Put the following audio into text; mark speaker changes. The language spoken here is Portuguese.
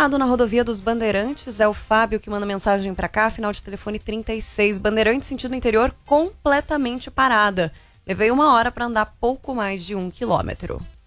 Speaker 1: parado na rodovia dos Bandeirantes. É o Fábio que manda mensagem pra cá, final de telefone 36. Bandeirantes, sentido interior, completamente parada. Levei 1 hora pra andar pouco mais de 1 quilômetro.